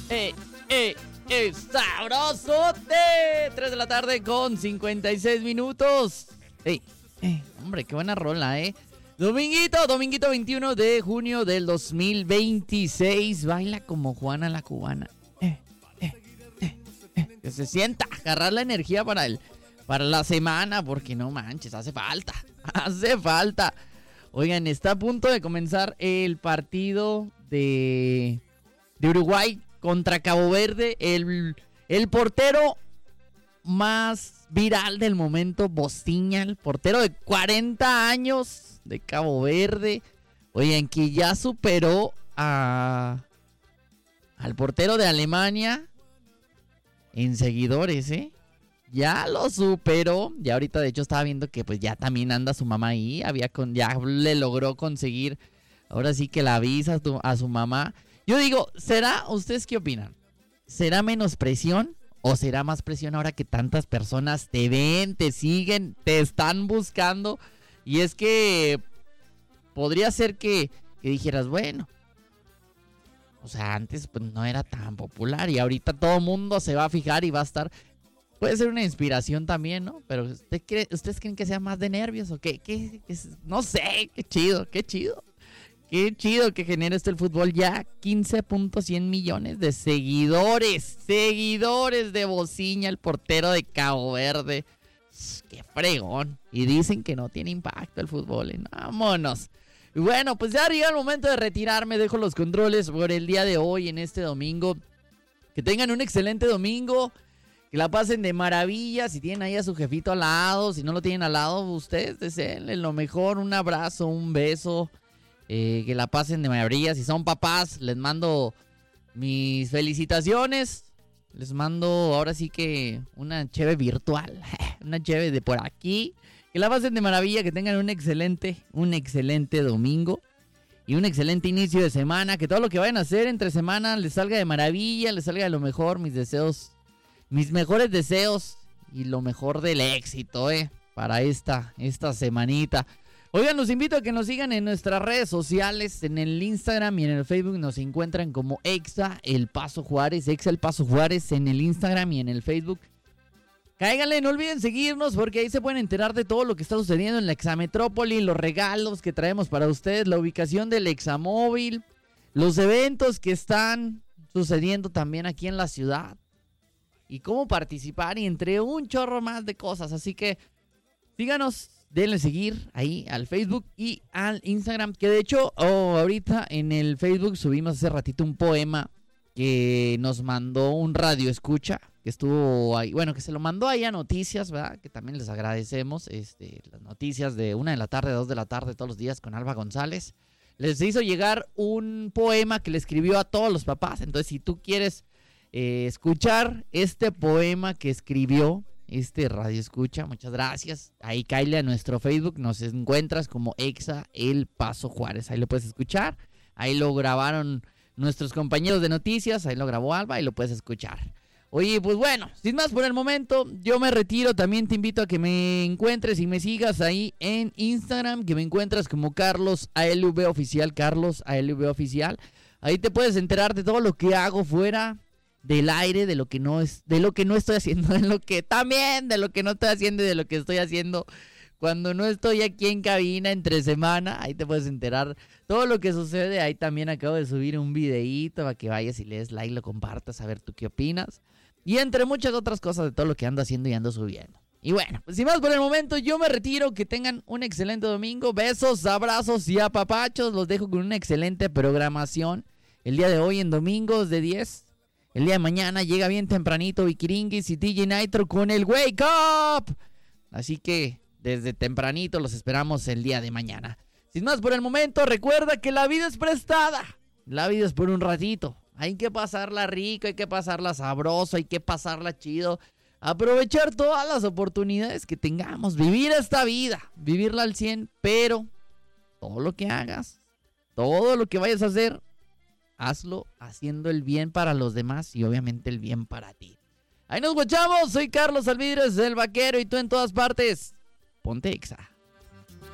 ¡Eh, sabrosote! 3 de la tarde con 56 minutos. Hombre, qué buena rola, Dominguito 21 de junio del 2026. Baila como Juana la Cubana. Que se sienta, agarrar la energía para la semana, porque no manches, hace falta. Oigan, está a punto de comenzar el partido de Uruguay contra Cabo Verde. El portero más viral del momento, Bociña, el portero de 40 años de Cabo Verde. Oigan, que ya superó al portero de Alemania en seguidores, Ya lo superó. Ya ahorita de hecho estaba viendo que pues ya también anda su mamá ahí. Ya le logró conseguir ahora sí que la visa a su mamá. Yo digo, ¿ustedes qué opinan? ¿Será menos presión o será más presión ahora que tantas personas te ven, te siguen, te están buscando? Y es que podría ser que dijeras, bueno, o sea, antes pues no era tan popular y ahorita todo el mundo se va a fijar y va a estar. Puede ser una inspiración también, ¿no? Pero ¿ustedes creen que sea más de nervios o qué? No sé, qué chido. Qué chido que genera el fútbol. Ya 15.100 millones de seguidores. Seguidores de Bociña, el portero de Cabo Verde. Qué fregón. Y dicen que no tiene impacto el fútbol. Vámonos. Y bueno, pues ya llega el momento de retirarme. Dejo los controles por el día de hoy, en este domingo. Que tengan un excelente domingo. Que la pasen de maravilla. Si tienen ahí a su jefito al lado, si no lo tienen al lado, ustedes deseenle lo mejor. Un abrazo, un beso. Que la pasen de maravilla. Si son papás, les mando mis felicitaciones. Les mando ahora sí que una cheve virtual. Una cheve de por aquí. Que la pasen de maravilla. Que tengan un excelente domingo. Y un excelente inicio de semana. Que todo lo que vayan a hacer entre semana les salga de maravilla. Les salga de lo mejor. Mis deseos. Mis mejores deseos. Y lo mejor del éxito, para esta semanita. Oigan, los invito a que nos sigan en nuestras redes sociales, en el Instagram y en el Facebook. Nos encuentran como Exa El Paso Juárez, en el Instagram y en el Facebook. Cáiganle, no olviden seguirnos porque ahí se pueden enterar de todo lo que está sucediendo en la Exametrópoli, los regalos que traemos para ustedes, la ubicación del Examóvil, los eventos que están sucediendo también aquí en la ciudad y cómo participar y entre un chorro más de cosas. Así que síganos. Denle seguir ahí al Facebook y al Instagram. Que de hecho, ahorita en el Facebook subimos hace ratito un poema que nos mandó un radio escucha. Que estuvo ahí, bueno, que se lo mandó ahí a Noticias, ¿verdad? Que también les agradecemos. Las noticias de 1 de la tarde, 2 de la tarde, todos los días con Alba González. Les hizo llegar un poema que le escribió a todos los papás. Entonces, si tú quieres escuchar este poema que escribió radio escucha, muchas gracias. Ahí cáele a nuestro Facebook, nos encuentras como Exa El Paso Juárez. Ahí lo puedes escuchar. Ahí lo grabaron nuestros compañeros de noticias. Ahí lo grabó Alba y lo puedes escuchar. Oye, pues bueno, sin más por el momento, yo me retiro. También te invito a que me encuentres y me sigas ahí en Instagram, que me encuentras como Carlos ALV Oficial. Ahí te puedes enterar de todo lo que hago fuera del aire, de lo que no estoy haciendo, de lo que no estoy haciendo y de lo que estoy haciendo cuando no estoy aquí en cabina entre semana. Ahí te puedes enterar todo lo que sucede. Ahí también acabo de subir un videíto para que vayas y le des like, lo compartas, a ver tú qué opinas. Y entre muchas otras cosas de todo lo que ando haciendo y ando subiendo. Y bueno, pues sin más por el momento, yo me retiro. Que tengan un excelente domingo. Besos, abrazos y apapachos. Los dejo con una excelente programación. El día de hoy en domingos de 10. El día de mañana llega bien tempranito Vikiringis y DJ Nitro con el Wake Up. Así que desde tempranito los esperamos el día de mañana. Sin más por el momento, recuerda que la vida es prestada. La vida es por un ratito. Hay que pasarla rico, hay que pasarla sabroso, hay que pasarla chido. Aprovechar todas las oportunidades que tengamos. Vivir esta vida, vivirla al 100. Pero todo lo que hagas, todo lo que vayas a hacer, hazlo haciendo el bien para los demás y obviamente el bien para ti. Ahí nos guachamos. Soy Carlos Alvidres, el vaquero, y tú en todas partes. Ponte Exa.